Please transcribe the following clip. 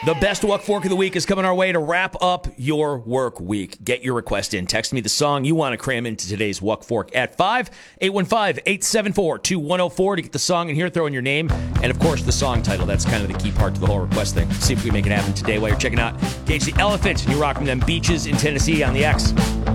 The best Wuck Fork of the week is coming our way to wrap up your work week. Get your request in. Text me the song you want to cram into today's Wuck Fork at 5-815-874-2104 to get the song in here. Throw in your name and, of course, the song title. That's kind of the key part to the whole request thing. See if we can make it happen today while you're checking out Cage the Elephant and you're rocking them beaches in Tennessee on the X.